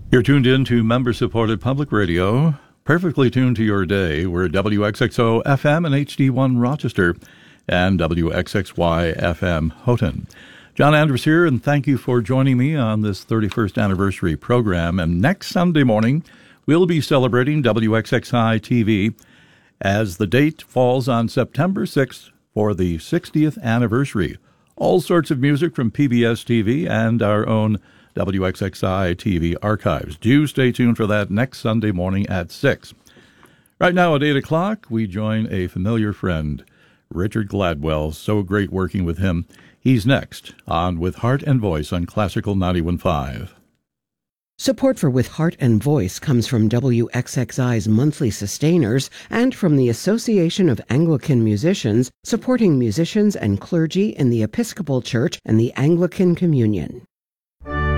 You're tuned in to member-supported public radio, perfectly tuned to your day. We're WXXO FM and HD1 Rochester and WXXY FM Houghton. John Andrews here, and thank you for joining me on this 31st anniversary program. And next Sunday morning, we'll be celebrating WXXI TV as the date falls on September 6th for the 60th anniversary. All sorts of music from PBS TV and our own WXXI TV archives. Do stay tuned for that next Sunday morning at 6. Right now at 8 o'clock, we join a familiar friend, Richard Gladwell. So great working with him. He's next on With Heart and Voice on Classical 91.5. Support for With Heart and Voice comes from WXXI's monthly sustainers and from the Association of Anglican Musicians, supporting musicians and clergy in the Episcopal Church and the Anglican Communion.